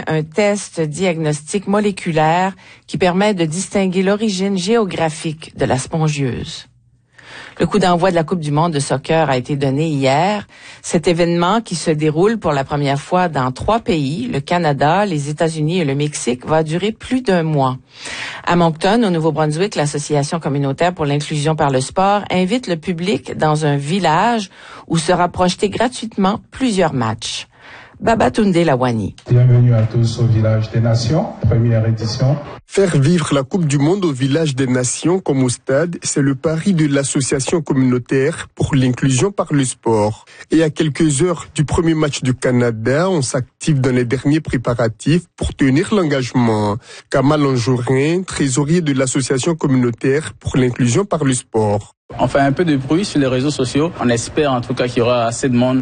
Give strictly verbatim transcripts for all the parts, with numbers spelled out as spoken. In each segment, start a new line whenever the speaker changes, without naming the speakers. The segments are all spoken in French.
un test diagnostic moléculaire qui permet de distinguer l'origine géographique de la spongieuse. Le coup d'envoi de la Coupe du monde de soccer a été donné hier. Cet événement qui se déroule pour la première fois dans trois pays, le Canada, les États-Unis et le Mexique, va durer plus d'un mois. À Moncton, au Nouveau-Brunswick, l'Association communautaire pour l'inclusion par le sport invite le public dans un village où sera projeté gratuitement plusieurs matchs. Babatunde Lawani.
Bienvenue à tous au Village des Nations, première édition.
Faire vivre la Coupe du monde au Village des Nations comme au stade, c'est le pari de l'Association communautaire pour l'inclusion par le sport. Et à quelques heures du premier match du Canada, on s'active dans les derniers préparatifs pour tenir l'engagement. Kamal Anjourin, trésorier de l'Association communautaire pour l'inclusion par le sport.
On fait un peu de bruit sur les réseaux sociaux. On espère en tout cas qu'il y aura assez de monde.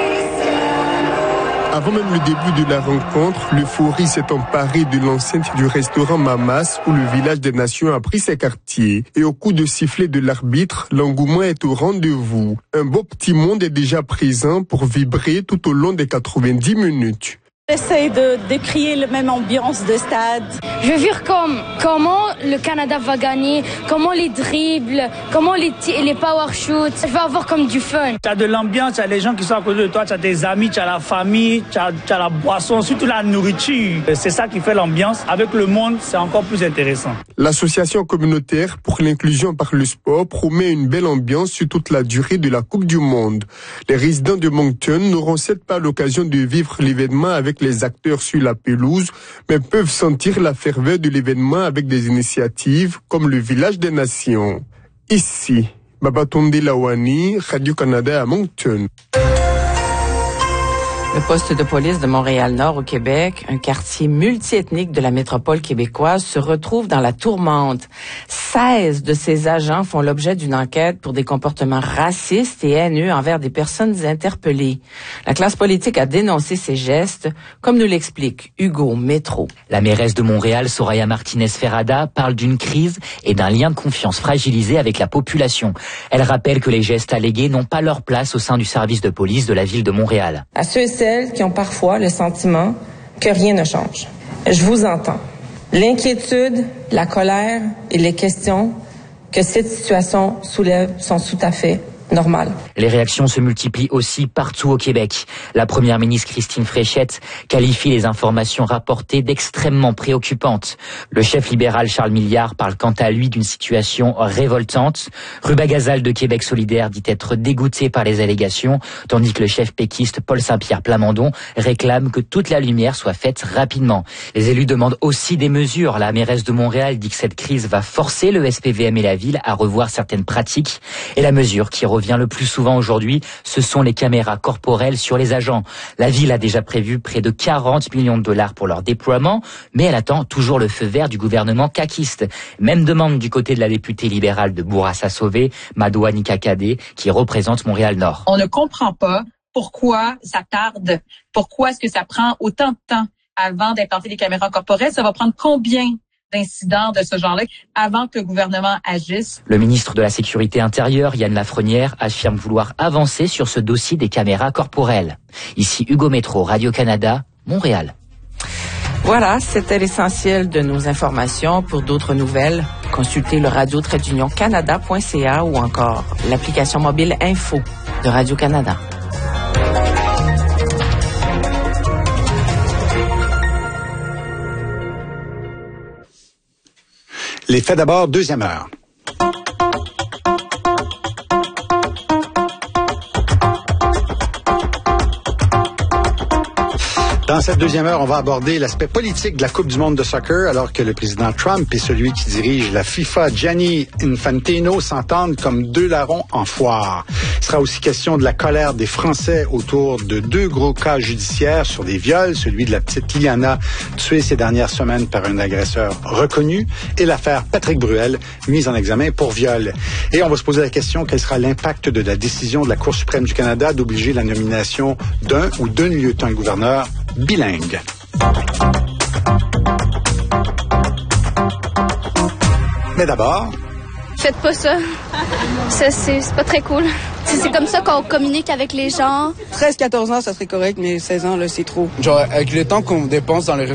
Avant même le début de la rencontre, l'euphorie s'est emparée de l'enceinte du restaurant Mamas où le Village des Nations a pris ses quartiers. Et au coup de sifflet de l'arbitre, l'engouement est au rendez-vous. Un beau petit monde est déjà présent pour vibrer tout au long des quatre-vingt-dix minutes.
J'essaie de, de créer la même ambiance de stade.
Je veux voir comme, comment le Canada va gagner, comment les dribbles, comment les, t- les power shoots. Je vais avoir comme du fun.
Tu as de l'ambiance, tu as les gens qui sont à côté de toi, tu as tes amis, tu as la famille, tu as, tu as la boisson, surtout la nourriture. C'est ça qui fait l'ambiance. Avec le monde, c'est encore plus intéressant.
L'association communautaire pour l'inclusion par le sport promet une belle ambiance sur toute la durée de la Coupe du monde. Les résidents de Moncton n'auront certes pas l'occasion de vivre l'événement avec les acteurs sur la pelouse, mais peuvent sentir la ferveur de l'événement avec des initiatives comme le Village des Nations. Ici, Babatunde Lawani, Radio-Canada à Moncton.
Le poste de police de Montréal-Nord au Québec, un quartier multiethnique de la métropole québécoise, se retrouve dans la tourmente. seize de ses agents font l'objet d'une enquête pour des comportements racistes et haineux envers des personnes interpellées. La classe politique a dénoncé ces gestes, comme nous l'explique Hugo Métro.
La mairesse de Montréal, Soraya Martinez-Ferrada, parle d'une crise et d'un lien de confiance fragilisé avec la population. Elle rappelle que les gestes allégués n'ont pas leur place au sein du service de police de la ville de Montréal.
À ceux et celles qui ont parfois le sentiment que rien ne change. Je vous entends. L'inquiétude, la colère et les questions que cette situation soulève sont tout à fait normales.
Les réactions se multiplient aussi partout au Québec. La première ministre Christine Fréchette qualifie les informations rapportées d'extrêmement préoccupantes. Le chef libéral Charles Milliard parle quant à lui d'une situation révoltante. Ruba Gazal de Québec solidaire dit être dégoûté par les allégations, tandis que le chef péquiste Paul Saint-Pierre Plamondon réclame que toute la lumière soit faite rapidement. Les élus demandent aussi des mesures. La mairesse de Montréal dit que cette crise va forcer le S P V M et la ville à revoir certaines pratiques. Et la mesure qui revient le plus souvent aujourd'hui, ce sont les caméras corporelles sur les agents. La ville a déjà prévu près de quarante millions de dollars pour leur déploiement, mais elle attend toujours le feu vert du gouvernement caquiste. Même demande du côté de la députée libérale de Bourassa-Sauvé, Madoua Nikakadé, qui représente Montréal-Nord.
On ne comprend pas pourquoi ça tarde, pourquoi est-ce que ça prend autant de temps avant d'implanter les caméras corporelles. Ça va prendre combien d'incidents de ce genre-là avant que le gouvernement agisse?
Le ministre de la Sécurité intérieure, Yann Lafrenière, affirme vouloir avancer sur ce dossier des caméras corporelles. Ici Hugo Métro, Radio-Canada, Montréal.
Voilà, c'était l'essentiel de nos informations. Pour d'autres nouvelles, consultez le radio trait d'union canada point c a ou encore l'application mobile Info de Radio-Canada.
Les faits d'abord, deuxième heure. Dans cette deuxième heure, on va aborder l'aspect politique de la Coupe du monde de soccer, alors que le président Trump et celui qui dirige la FIFA, Gianni Infantino, s'entendent comme deux larrons en foire. Il sera aussi question de la colère des Français autour de deux gros cas judiciaires sur des viols, celui de la petite Liana, tuée ces dernières semaines par un agresseur reconnu, et l'affaire Patrick Bruel, mise en examen pour viol. Et on va se poser la question, quel sera l'impact de la décision de la Cour suprême du Canada d'obliger la nomination d'un ou d'une lieutenant-gouverneur bilingue. Mais d'abord...
Faites pas ça. Ça, c'est, c'est pas très cool. C'est, c'est comme ça qu'on communique avec les gens.
treize quatorze ans, ça serait correct, mais seize ans, là, c'est trop.
Genre, avec le temps qu'on dépense dans les